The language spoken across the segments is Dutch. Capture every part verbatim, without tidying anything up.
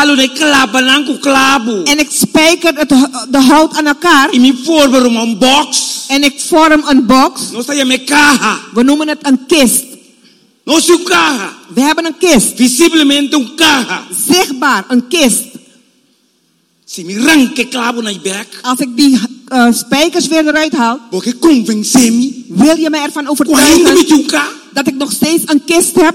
Alu de klabanang ku klabu. En ik spijker het, de hout aan elkaar. Imi vormen een box. En ik vorm een box. No sa me caja. We noemen het een kist. No su caja. We hebben een kist. Visiblemente een caja. Zichtbaar, een kist. Si mi ranke klabu na ibek. Als ik die uh, spijkers weer eruit haal, Porque convencemi. wil je me ervan Ainda me overtuigen tunca. dat ik nog steeds een kist heb?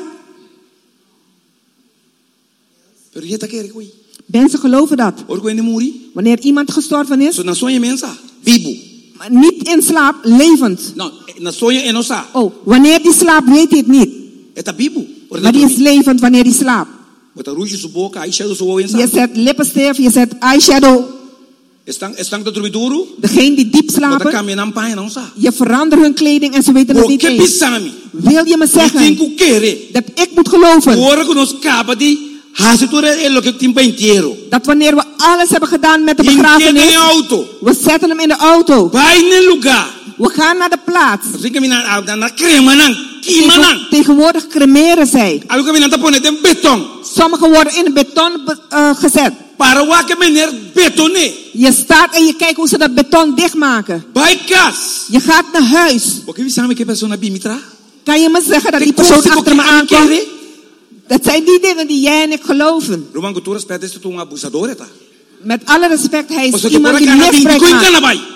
Pero je ta kere koi. Mensen geloven dat. Orgo ene muri. Wanneer iemand gestorven is, So na sonye mensa. Vivo. maar niet in slaap, levend. No, na sonye enosa. Oh, wanneer die slaapt, weet hij het niet. Eta vivo. Maar die is levend wanneer die slaapt. Bota rouge su boca, eyeshadow su oensa. Je zet lippenstift, je zet eyeshadow. Estang estang da dormiduru. Degene die diep Bota slapen, caminham pa não sa. je verandert hun kleding en ze weten het niet Porque eens. pisami. Wil je me zeggen Cinco quere. dat ik moet geloven Ora que nos capa di hasitura é lo que timpa inteiro. dat wanneer we alles hebben gedaan met de In begrafenis, auto. we zetten hem in de auto. Vai no lugar. We gaan naar de plaats. Assim que mina na na crema nan. Kima Tegen- nan. tegenwoordig cremeren zij. Algo que mina ta pone tem beton. Sommigen worden in beton be- uh, gezet. Para o que mener betone. Je staat en je kijkt hoe ze dat beton dichtmaken. Vai cas. Je gaat naar huis. Porque vi sabe que persona bimitra. Kan je me zeggen dat die Que persoon coisa achter me que aankomt? quere. Dat zijn die dingen die jij en ik geloven. Roman que tu respeita isso tu um abusador eta. Met alle respect, hij is Você te iemand pora die kana binti misbruik ko maakt. kana vai.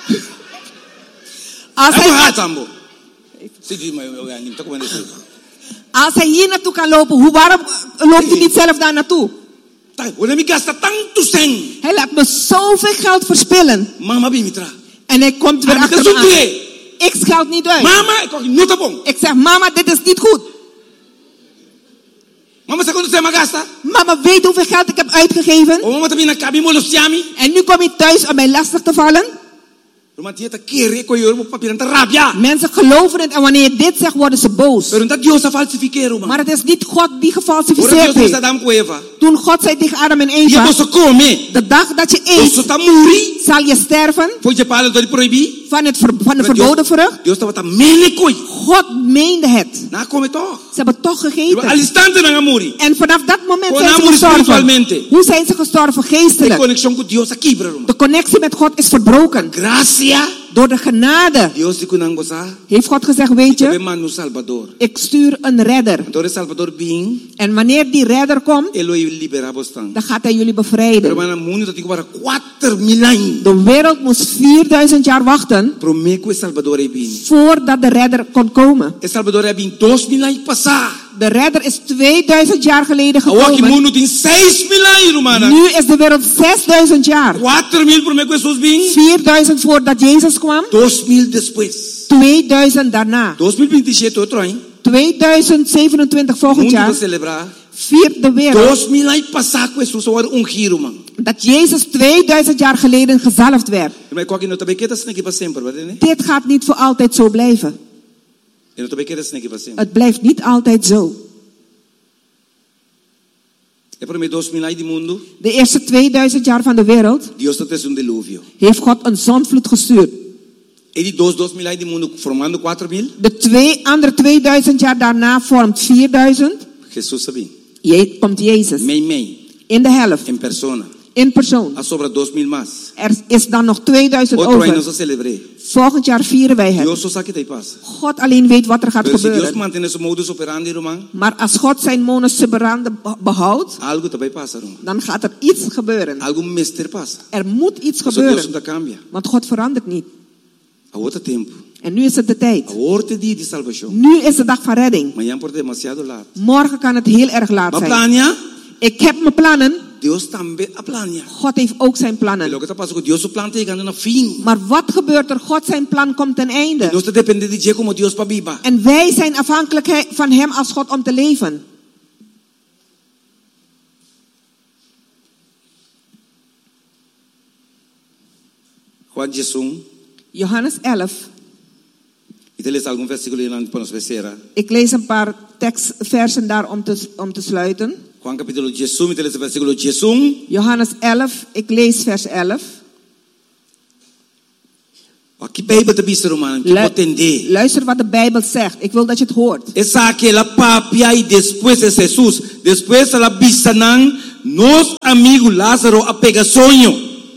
Als Abu hij, hatambo. Sigi mai eu ani ta komende isso. als hij hier naartoe kan lopen, hoe, waarom uh, loopt hij niet zelf daar naartoe? Tai, ona mi gasta tanto sen. Hij laat me zoveel geld verspillen. Mama bimitra. En hij komt weer Ah, achter dat me is aan. oké. Ik scheld niet uit. Mama, ik não tá bom. Ik zeg, mama, dit is niet goed. Mama sa quando você ma gasta? Mama weet hoeveel geld ik heb uitgegeven. O mama também na cabi mo los chami. En nu kom je thuis om mij lastig te vallen. Roma tia ta querer ko yo mo papel ta rabia. Mensen geloven het en wanneer je dit zegt, worden ze boos. Pero não Deus a falsificar, Roma. Maar het is niet God die Ora gefalsificeerd Deus está heeft. dando com Eva. Toen God zei tegen Adam en E Eva, você come. de dag dat je Você eet, tá muri. zal je sterven Foi de palo do proibir. van, het ver- van de verboden vrucht. Deus estava tá mele coi. God meende het. Na come toch. Ze hebben toch Al gegeten. instante na muri. En vanaf dat moment Con zijn ze amor gestorven. espiritualmente. Hoe zijn ze gestorven? Tem Geestelijk. conexão com Deus aqui, Roma. De connectie met God is verbroken. Gracia. Door de genade Deus te kunangosa. heeft God gezegd, weet Também je, mano Salvador. ik stuur een redder. Então Salvador bin, En wanneer die redder komt, ele o libera bostan. dan gaat hij jullie bevrijden. Pero mana mundo tá tigo para quatro mil anos. De wereld moest vierduizend jaar wachten Promeco Salvador é bin. voordat de redder kon komen. E Salvador é bin dois mil anos passar. De redder is tweeduizend jaar geleden Agora que gekomen. mundo tem seis mil anos, romana. Nu is de wereld zesduizend jaar. Quatro mil promeco Jesus bin. vierduizend voordat Jezus kwam, Dois mil depois. tweeduizend daarna. dois mil e vinte e sete outro ano. tweeduizend zevenentwintig volgend Mundo vai jaar celebrar. viert de wereld Dois mil anos passar com Jesus agora um giro, man. dat Jezus tweeduizend jaar geleden gezalfd werd. Mas qual que não também quer assim aqui para sempre, verdade? Dit gaat niet voor altijd zo blijven. E não também quer assim aqui para sempre. Het blijft niet altijd zo. É para mim dois mil anos de mundo. De eerste tweeduizend jaar van de wereld Deus está tendo um dilúvio. heeft God een zondvloed gestuurd. E de dois, dois mil anos de mundo formando quatro mil. De twee, andere tweeduizend jaar daarna vormt vierduizend. Jesus sabia. Je, komt Jezus. Mei mei. In de helft. Em persona. In persoon. A sobra dois mil mais. Er is dan nog tweeduizend Outro ano over. nós celebrei. Volgend jaar vieren wij het. Deus só sabe que tem passa. God alleen weet wat er gaat Pero se Deus gebeuren. mantém esse modus operandi, irmão, Maar als God zijn monus soberane behoudt, algo também passa, irmão. dan gaat er iets gebeuren. Algo mister passa. Er moet iets Mas Deus gebeuren. não cambia. Want God verandert niet. A outro tempo. En nu is het de tijd. A outro dia de salvação. Nu is de dag van redding. Amanhã por demasiado lado. Morgen kan het heel erg laat Maar zijn. plania, Ik heb mijn plannen. Deus também a plania. God heeft ook zijn E plannen. logo está passando com Deus o plano está chegando no fim. Maar wat gebeurt er? God zijn plan komt ten einde. Nós depende de dia como Deus para viva. En wij zijn afhankelijk van hem als God om te leven. Juan Jesus, Johannes elf. e te lees algum versículo aí para nós ver. Ik lees een paar tekstversen daar om te, om te sluiten. Juan capítulo Jesus, e te lees o versículo Jesus. Johannes elf, ik lees vers elf. Aqui Bijbel te bista romano, que Lu- pode entender. Luister wat de Bijbel zegt. Ik wil dat je het hoort. Essa aquela papia e depois é Jesus. Depois ela bista não nos amigo Lázaro apega sonho.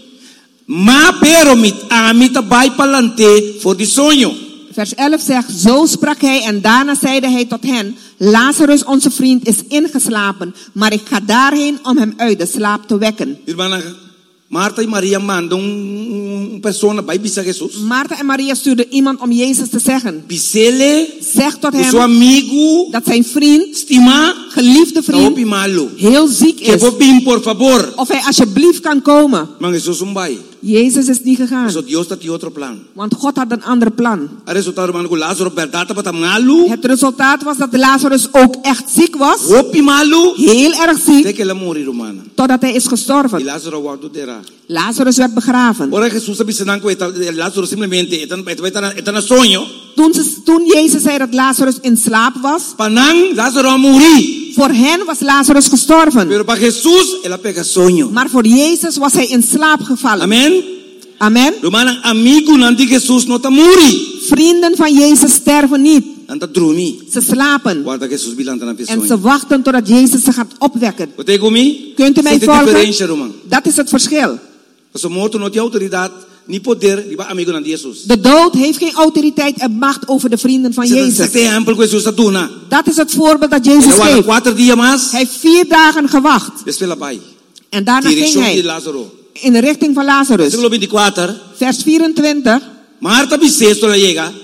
Ma pero mit amita vai palante voor die sonho. Vers elf zegt, zo sprak hij en daarna zeide hij tot hen, Lazarus onze vriend is ingeslapen, maar ik ga daarheen om hem uit de slaap te wekken. Irmã Marta e Maria mandam um persona vai bisa Jesus. Martha en Maria stuurden iemand om Jezus te zeggen. Bisele, Zeg tot o seu hem amigo, dat zijn vriend, estima, geliefde tá vriend, malo. heel ziek Que is. vou bem, por favor. Of hij alsjeblieft kan komen. Mas Jesus não vai. Jezus is niet gegaan. So Deus tá tem outro plan. Want God had een ander plan. A resultado mano com Lázaro perdata para malo. Het resultaat was dat Lazarus ook echt ziek was. Opi malo. Heel erg ziek. Até que ela morrer, humana. Totdat hij is E gestorven. Lázaro guardou dera. Lazarus werd begraven. Ora Jesus sabe se não que Lázaro simplesmente está está está na sonho. Toen, ze, toen Jezus zei dat Lazarus in slaap was. Panang Lázaro morrer. Voor hen was Lazarus gestorven. Pero para Jesus ela pega sonho. Maar voor Jezus was hij in slaap gevallen. Amen. Amen. Humana amigo nanti Jesus não tá morrer. Vrienden van Jezus sterven niet. Anta dormir. Ze slapen. Guarda Jesus bilanta na En pessoa. ze wachten totdat Jezus ze gaat opwekken. Você comigo? Kunt u mij diferença, volgen? irmão. Dat is het verschil. Als morto não tem autoridade, nem poder, die amigo nanti Jesus. De dood heeft geen autoriteit en macht over de vrienden van Você Jezus. tem exemplo com Jesus atuna. Dat is het voorbeeld dat Jezus Ele guarda geeft. quatro dias mais. Hij heeft vier dagen gewacht. Desde pai. En daarna ging Direção de hij Lázaro. in de richting van Lazarus. Versículo veinticuatro. Vers vierentwintig. Marta bisesto la llega.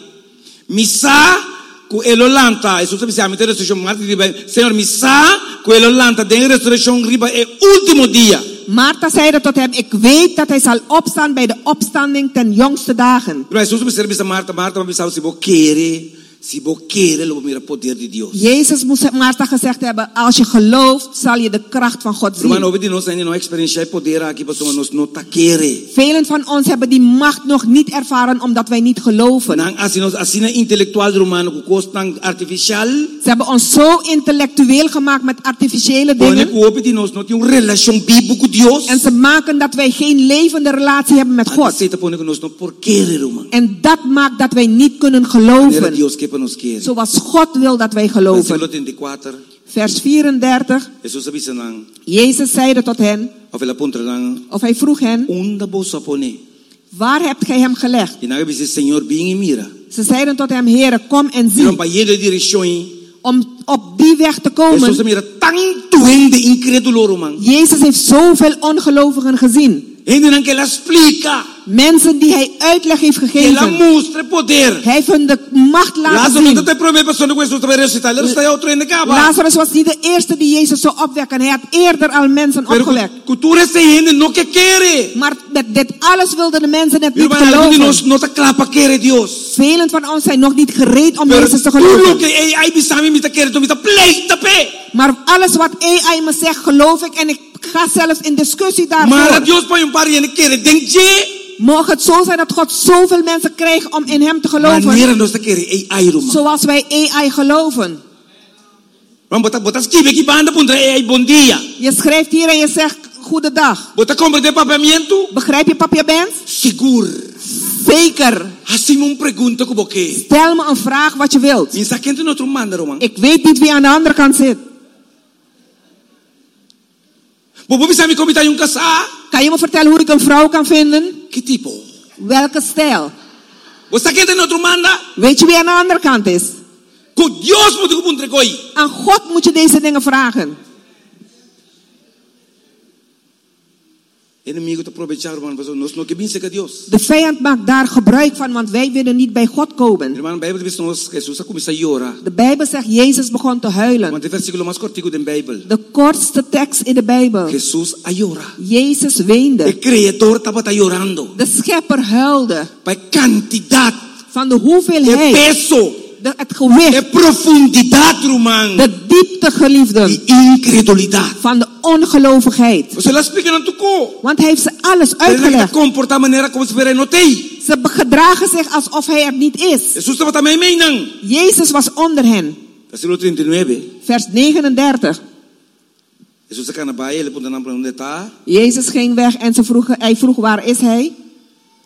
Misa cu el olanta. Jesus disse a meter resurreição. Marta diz, Senhor, misa cu el olanta. Den resurreição riba é último dia. Martha zeide tot hem, ik weet dat hij zal opstaan bij de opstanding ten jongste dagen. Mas Jesus disse a Marta, Marta, mas se você quer, se você quer, ele vai poder de Deus. Jezus moest Martha gezegd hebben, als je gelooft, zal je de kracht van God zien. Romano, ouve de nós ainda não experienciar poder aqui, pastor, nós não tá querer. Velen van ons hebben die macht nog niet ervaren omdat wij niet geloven. Nang assim nós assim na intelectual romano com costa artificial. Ze hebben ons zo intellectueel gemaakt met artificiële Quando dingen. ouve de nós não tem uma relação bíblica com Deus. En ze maken dat wij geen levende relatie hebben met God. Aceita pone que nós não por querer, romano. En dat maakt dat wij niet kunnen Era geloven. Deus que para nós querer. Zoals God wil dat wij Versículo geloven. veinticuatro. Vers vierendertig. Jesus avisa nang, Jezus zeide tot hen, of ela pontra nang, of hij vroeg hen, onda bolsa pone. waar hebt gij hem gelegd? E nang avisa, Senhor, bem e mira. Ze zeiden tot hem, Heere, kom en Viram zie. para ele direção. Om op die weg te Jesus komen. mira tanto gente incrédulo, romano. Jezus heeft zoveel ongelovigen gezien. Gente nang que ela explica. Mensen die hij uitleg heeft Ela gegeven. mostra poder. Hij heeft hun de macht laten Lázaro não zien. tem problema pessoa com Jesus para ressuscitar. Ele está outro ainda capa. Lazarus was niet de eerste die Jezus zou opwekken. Hij had eerder al mensen Pero opgewekt. cultura essa gente não que quer. Maar met dit alles wilden de mensen het niet Irmão, alguns de nós geloven. não está claro para querer Deus. Velen van ons zijn nog niet gereed om Pero Jezus te tudo geloven. que ei ai bisami me tá querendo, me tá play, tá pé. Maar alles wat A I me zegt, geloof ik. En ik ga zelfs in discussie Mas daarvoor. Deus põe um par e querer. Denk je? Mogen het zo zijn dat God zoveel mensen krijgt om in hem te Maneira geloven. nós tá querer. Ei ai, irmão. Zoals wij A I geloven. Vamos botar botar esquive aqui banda punta ei bom dia. Je schrijft hier en je zegt, goedendag. Botar compra de papiamento. Begrijp je wat je bent? Seguro. Zeker. Assim um pergunta com você. Stel me een vraag wat je wilt. Pensa que não outro manda, irmão. Ik weet niet wie aan de andere kant zit. Bobo bisami como tá um casar. Kan je me vertellen hoe ik een vrouw kan vinden? Que tipo? Welke stijl? Você que tem outro manda? Weet je wie aan de andere kant is? Com Deus moet ik punta coi. Aan God moet je deze dingen vragen. Inimigo te aproveitar, irmão, mas nós não que bem que Deus. De vijand maakt daar gebruik van, want wij willen niet bij God komen. Irmão, a Bíblia diz nós Jesus começa a chorar. De Bijbel zegt, Jezus begon te huilen. Want het versículo mais curtigo da Bíblia. De kortste tekst in de Bijbel. Jesus a llorar. Jezus weende. O Criador estava tá llorando. De schepper huilde. By quantidade, Van de de hoeveelheid, peso, de, het de gewicht, profundidade, irmão. de diepte, geliefden, E incredulidade. van de ongelovigheid. Você lá explica não tocou. Want hij heeft ze alles Ele está uitgelegd. comporta a maneira como se verá notei. Ze gedragen zich alsof hij er niet is. Jesus estava também meinang. Jezus was onder hen. Versículo trinta e nove. Vers negenendertig. Jesus se cana bij, ele pergunta para onde está. Jezus ging weg en ze vroegen, hij vroeg waar is hij?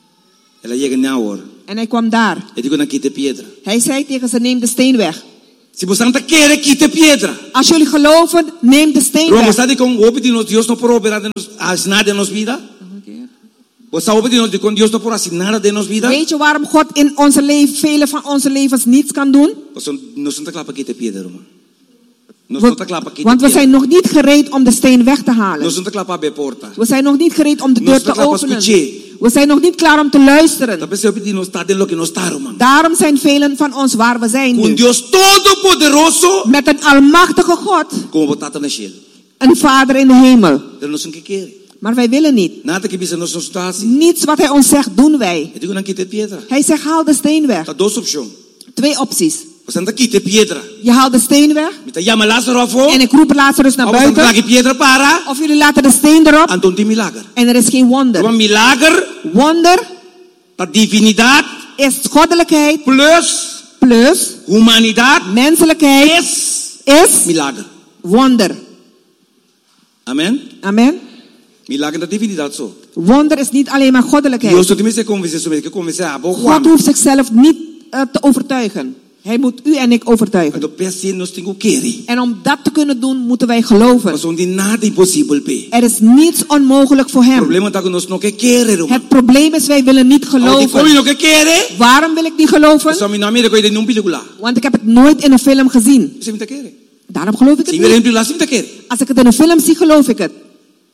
Ela chega na hora. En hij kwam daar. Ele digo na quita pedra. Hij zei tegen ze, neem de steen weg. Si você não quer, quite piedra. Als jullie geloven, neem de steen Roma, weg. você sabe como hoje Deus Deus não pode operar as nada em nossa vida? Você sabe Deus de quando Deus não pode fazer nada em nossa vida? Weet je waarom God in onze leven, vele van onze levens niets kan doen? Você não está claro para quite piedra, Roma. Não está claro para quite Want we piedra. zijn nog niet gereed om de steen weg te Não halen. está claro para abrir porta. We zijn nog niet gereed om de Não deur está te claro para openen. escutar. We zijn nog niet klaar om te luisteren. Talvez você Deus não está dentro do que não está, Roma. Daarom zijn velen van ons waar we zijn Com nu. Deus todo-poderoso, Met een almachtige God, como botar na cielo. een Vader in de hemel. Ele não sabe o que quer. Maar wij willen niet. Nada que bisa nossa situação. Niets wat hij ons zegt, doen wij. Eu digo não quite piedra. Hij zegt, haal de steen weg. Tá duas opções. Twee opties. Você não quite piedra. Je haalt de steen weg. Me chama Lázaro voor. En ik roep Lazarus naar Of você buiten. traga piedra para. Of jullie laten de steen erop. Anton tem milagre. En er is geen Um wonder. milagre Wonder para divinidade is goddelijkheid plus plus humanidade menselijkheid is is milagre. wonder. Amen. Amen. Milagre da divinidade só. Wonder is niet alleen maar E eu goddelijkheid. só tenho que convencer sobre que convencer a boa. God hoeft zichzelf niet uh, te overtuigen. Hij moet u en ik overtuigen. Quando pensa nós temos que querer. En om dat te kunnen doen, moeten wij geloven. Mas onde nada impossível pe. Er is niets onmogelijk voor O hem. problema está que nós não quer querer, irmão. Het probleem is, wij willen niet Onde como geloven. não quer querer? Waarom wil ik niet geloven? Só me nome de coisa num película. Want ik heb het nooit in een film gezien. Você me tá querer. Daarom geloof ik Se het me niet. lembro lá, você me tá querer. Als ik het in een film zie, geloof ik het.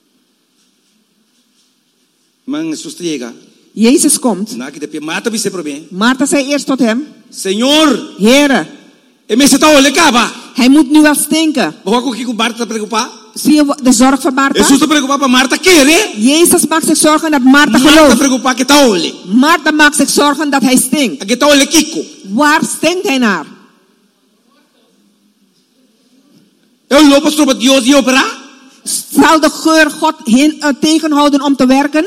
Mas Jesus chega. Jezus komt. Na que depois mata você problema. Martha zei eerst tot hem, Senhor, Heere, e me está olhando cava. hij moet nu wel stinken. Vou com que o Marta está preocupado. Zie je de zorg van Martha? Jesus está preocupado para Marta querer. Jezus maakt zich zorgen dat Martha Marta gelooft. preocupado que está olhando. Martha maakt zich zorgen dat hij stinkt. Que está olhando Kiko. Waar stinkt hij naar? Eu loop para Deus e operar. Zal de geur God hin, uh, tegenhouden om te werken?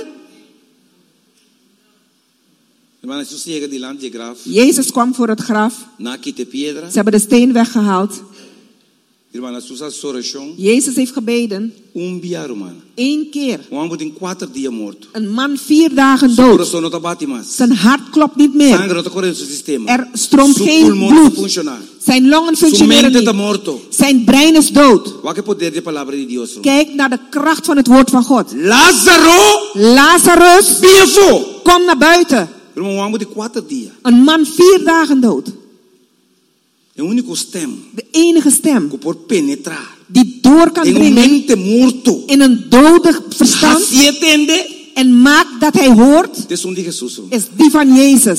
Irmã, Jesus chega diante de graf. Jezus kwam voor het graf. Na quite piedra. Ze hebben de steen weggehaald. Irmã, Jesus a oração. Jezus heeft gebeden. Um dia, irmã. Eén keer. Um homem tem quatro dias morto. Een man vier dagen O dood. coração não está bate mais. Zijn hart klopt niet meer. Sangue não está correndo no seu sistema. Er stroomt Seu geen pulmão não bloed. funciona. Zijn longen Sua functioneren mente está niet. morto. Zijn brein is dood. Qual que é o poder da palavra de Deus? Kijk naar de kracht van het woord van God. Lázaro, Lazarus, vivo. kom naar buiten. Irmão, um homem de quatro dias. Een man vier dagen dood. É o único stem De enige stem que pode penetrar die door kan em um dringen mente morto. in een dode verstand Se entende? en maakt dat hij hoort, É som de Jesus. is die van Jezus.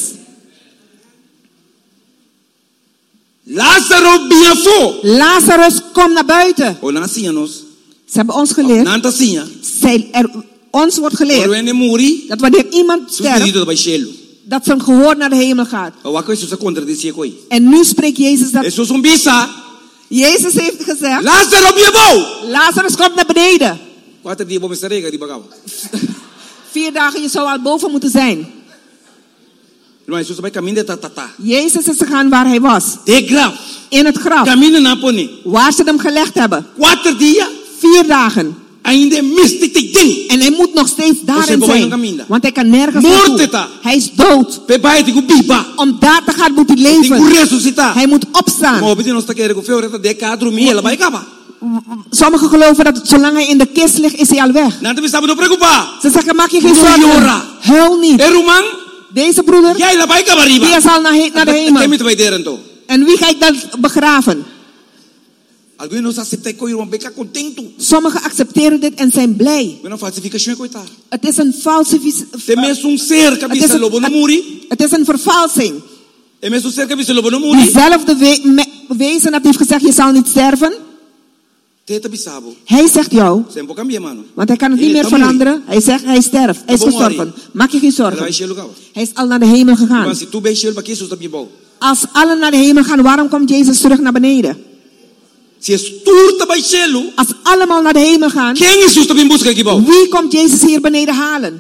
Lázaro, vivo. Lazarus, kom naar buiten. Ou não assim, nós. Ze hebben ons geleerd, Não está assim. zij, er, ons wordt Quando geleerd ele morre, dat wanneer iemand seu sterft, pedido vai cielo. dat zijn gehoor naar de hemel gaat. Ou a coisa se contradiz com ele. En nu spreekt Jezus dat. Jesus um bisa. Jezus heeft gezegd, Lázaro, vivo. Lazarus komt naar beneden. Quatro dias vamos estar aí, de bagawa. Vier dagen, je zou al boven moeten zijn. Irmão, Jesus vai caminho de tatata. Jezus is gegaan waar hij was. De graf. In het graf. Caminho na pone. Waar ze hem gelegd hebben. Quatro dias. Vier dagen. Ainda mistig te ding. En hij moet nog steeds daarin Você vai zijn. no caminho. Want hij kan nergens Morte naartoe. tá. Hij is dood. Pepai te biba. Om daar te gaan moet hij Tem que leven. ressuscitar. Hij moet opstaan. Maar obedien ons te keren que feure de cadro mi ela vai acabar. Sommigen geloven dat zolang hij in de kist ligt, is hij al weg. Não te estava no preocupar. Ze zeggen, maak je geen No zorgen. llora. Huil niet. Irmão, Deze broeder, já ela vai acabar die riba. is al naar, he- naar de Quem hemel. me vai der então? En wie ga ik dan begraven? Alguém não aceita que o irmão fica contento. Sommigen accepteren dit en zijn blij. Não falsificação coitado. Het is een valse vis- Tem mesmo um ser het, is cabeça een, lobo no het, muri. het is een vervalsing. É mesmo um ser cabeça lobo no muri. Diezelfde we, me- wezen dat heeft gezegd, je zal niet sterven. Teta bisabo. Hij zegt jou, Sem pouco cambia mano. want hij kan het niet Ele meer tá veranderen. Hij zegt, hij sterft. Hij is Tá bom, gestorven. Maak je geen Ela vai zorgen. cheio lugar. Hij is al naar de hemel gegaan. Mas se tu bem cheio para que Jesus tá bom. Als allen naar de hemel gaan, waarom komt Jezus terug naar beneden? Se es turta vai cheio, Als allemaal naar de hemel gaan, quem Jesus tá bem busca aqui bom? wie komt Jezus hier beneden halen?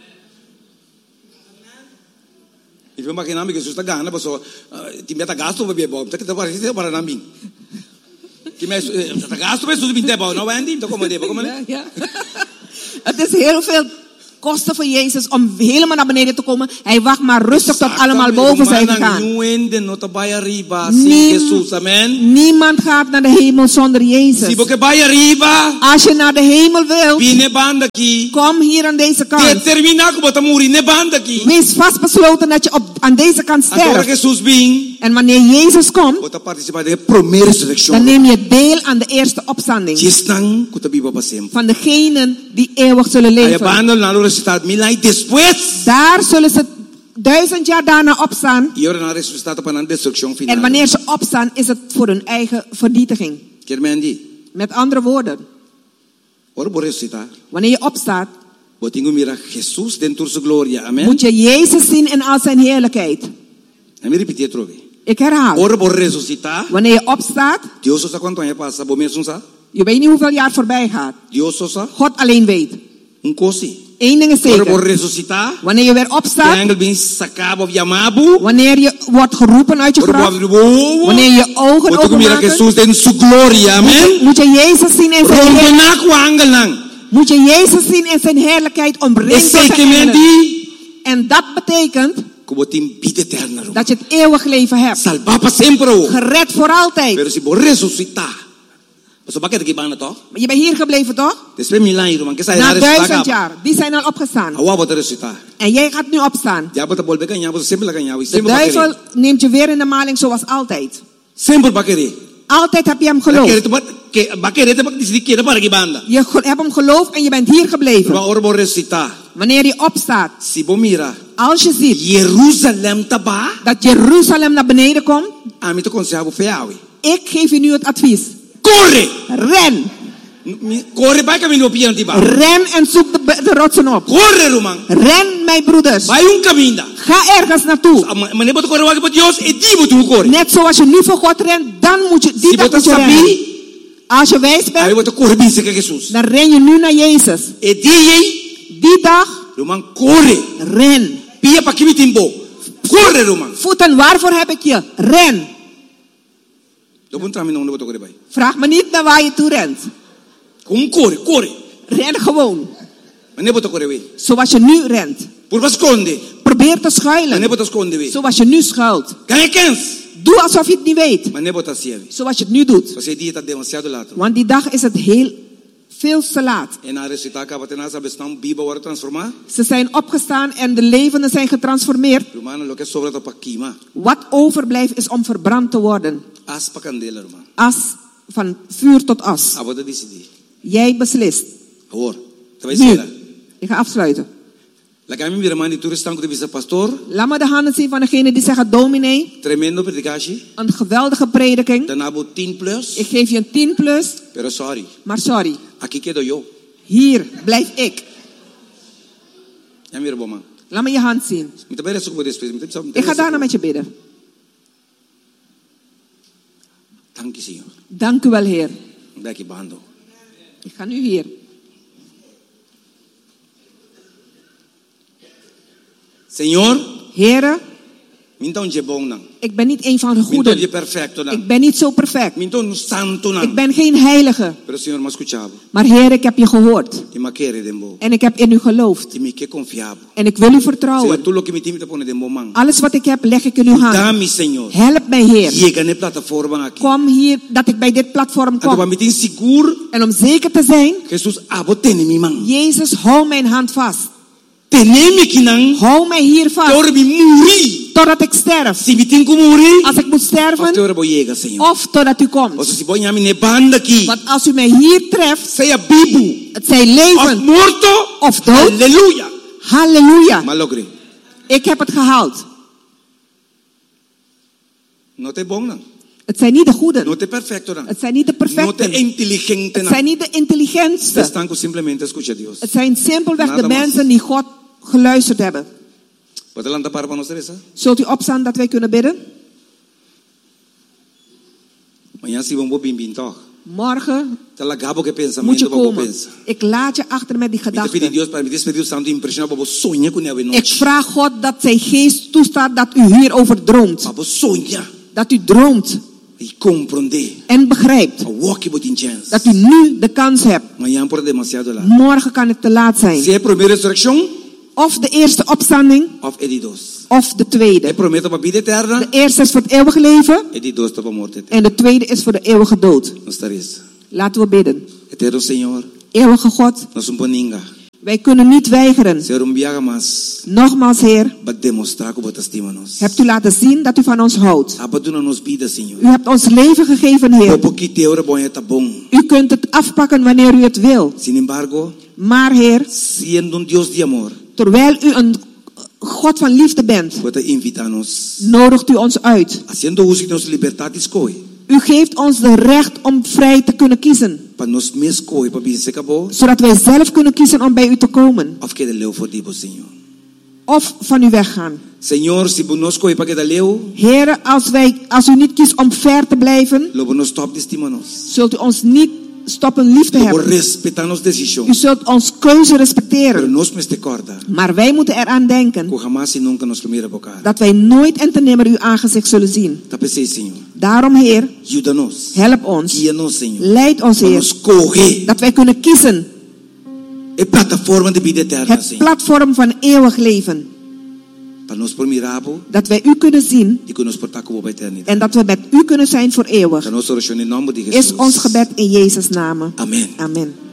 E vem imaginar que Jesus tá ganhando, pessoal. Te meta gasto vai bem bom. Tá que tá para isso para não bem. Que me tá gasto vai Jesus bem bom, não vai andar, então como é, como é? Ja. Het is heel veel kostte voor Jezus om helemaal naar beneden te komen. Hij wacht maar rustig tot allemaal boven zijn gegaan. Nie- niemand gaat naar de hemel zonder Jezus. Als je naar de hemel wilt, kom hier aan deze kant. Wees vastbesloten dat je op, aan deze kant sterft. En wanneer Jezus komt, dan neem je deel aan de eerste opstanding van degenen die eeuwig zullen leven. Daar zullen ze duizend jaar daarna opstaan. En wanneer ze opstaan, is het voor hun eigen vernietiging. Met andere woorden, wanneer je opstaat, moet je Jezus zien in al zijn heerlijkheid. Ik herhaal. Wanneer je opstaat, je weet niet hoeveel jaar voorbij gaat. God alleen weet. Eén ding is zeker. Wanneer je weer opstaat, wanneer je wordt geroepen uit je graf, wanneer je je ogen openmaken, moet, moet je Jezus zien in zijn heerlijkheid. Moet je Jezus zien in zijn heerlijkheid omringd door zijn engelen. En dat betekent dat je het eeuwig leven hebt. Gered voor altijd. Maar je bent hier gebleven toch? Na duizend jaar. Die zijn al opgestaan. En jij gaat nu opstaan. De duivel neemt je weer in de maling zoals altijd. Altijd heb je hem geloofd. Je hebt hem geloofd en je bent hier gebleven. Wanneer je opstaat, als je ziet dat Jeruzalem naar beneden komt, ik geef je nu het advies. Ren. Ren en zoek de, de rotsen op. Ren, mijn broeders. Ga ergens naartoe. Net zoals je nu voor God rent, dan moet je die dag moet je rennen. Als je wijs bent, dan ren je nu naar Jezus. Die dag, ren. Voeten, waarvoor heb ik je? Ren. Vraag me niet naar waar je toe rent. Ren gewoon. Zoals je nu rent. Probeer te schuilen. Zoals je nu schuilt. Doe alsof je het niet weet. Zoals je het nu doet. Want die dag is het heel veel te laat. Ze zijn opgestaan en de levenden zijn getransformeerd. Wat overblijft is om verbrand te worden. As van vuur tot as. Jij beslist. Nu, ik ga afsluiten. Laat me de handen zien van degene die zeggen dominee. Een geweldige prediking. Ik geef je een tien plus. Maar sorry. Hier blijf ik. Laat me je hand zien. Ik ga daarna met je bidden. Dank u wel, Heer. Ik ga nu hier. Señor, Heere, ik ben niet een van de goeden. Ik ben niet zo perfect. Ik ben geen heilige. Maar Heer, ik heb je gehoord. En ik heb in u geloofd. En ik wil u vertrouwen. Alles wat ik heb, leg ik in uw hand. Help mij, Heer. Kom hier, dat ik bij dit platform kom. En om zeker te zijn, Jezus, hou mijn hand vast. Hou mij hier vast. Totdat ik sterf. Als ik moet sterven. Of totdat u komt. Want als u mij hier treft. Het zij leven. Of dood. Halleluja. Ik heb het gehaald. Het zijn niet de goeden. Het zijn niet de perfecten. Het zijn niet de intelligentste. Het zijn simpelweg de mensen die God geluisterd hebben. Zult u opstaan dat wij kunnen bidden? Morgen moet je komen. Ik laat je achter met die gedachten. Ik vraag God dat zijn geest toestaat dat u hierover droomt. Dat u droomt. En begrijpt dat u nu de kans hebt. Morgen kan het te laat zijn. Of de eerste opstanding. Of de tweede. De eerste is voor het eeuwige leven. En de tweede is voor de eeuwige dood. Laten we bidden. Eeuwige God. Wij kunnen niet weigeren. Nogmaals, Heer. Hebt u laten zien dat u van ons houdt. U hebt ons leven gegeven, Heer. U kunt het afpakken wanneer u het wil. Maar, Heer, terwijl u een God van liefde bent, nodigt u ons uit. U geeft ons de recht om vrij te kunnen kiezen. Zodat wij zelf kunnen kiezen om bij u te komen. Of van u weggaan. Heer, als, wij, als u niet kiest om ver te blijven, zult u ons niet stoppen lief te hebben. U zult ons keuze respecteren. Maar wij moeten eraan denken dat wij nooit en te nimmer uw aangezicht zullen zien. Daarom, Heer, help ons. Leid ons, Heer, dat wij kunnen kiezen. Het platform van eeuwig leven. Dat wij u kunnen zien. En dat we met u kunnen zijn voor eeuwig. Is ons gebed in Jezus' naam. Amen. Amen.